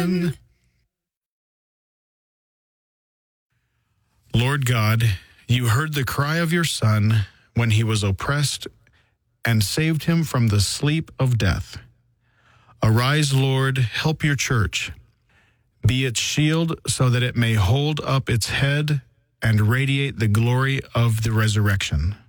Amen. Lord God, you heard the cry of your Son when he was oppressed and saved him from the sleep of death. Arise, Lord, help your church. Be its shield so that it may hold up its head and radiate the glory of the resurrection.